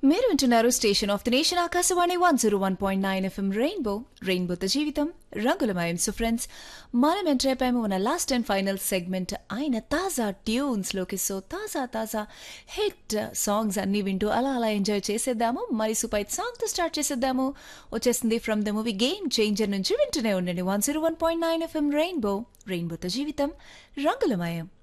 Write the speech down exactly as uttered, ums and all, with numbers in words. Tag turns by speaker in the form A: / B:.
A: మీరు వింటున్నారు station of the nation Akashvani one zero one point nine FM rainbow రెయిన్బోతో జీవితం రంగులమయం. సో ఫ్రెండ్స్, మనం ఎంటర్ అయిపోయాము మన లాస్ట్ అండ్ ఫైనల్ సెగ్మెంట్ అయిన తాజా ట్యూన్స్లోకి. సో తాజా తాజా హిట్ సాంగ్స్ అన్ని వింటూ అలా అలా ఎంజాయ్ చేసేద్దాము. మరి సూపర్ సాంగ్తో స్టార్ట్ చేసేద్దాము. వచ్చేసింది from the movie game changer నుంచి. వింటూనే ఉండండి one zero one point nine FM rainbow రెయిన్బోతో జీవితం రంగులమయం.